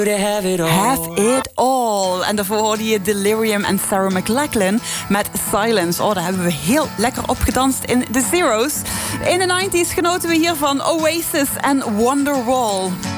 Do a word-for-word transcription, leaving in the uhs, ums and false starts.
Have it all. Have it all. En daarvoor hoorde je Delirium en Sarah McLachlan met Silence. Oh, daar hebben we heel lekker op gedanst in The Zeros. In de nineties genoten we hier van Oasis en Wonderwall.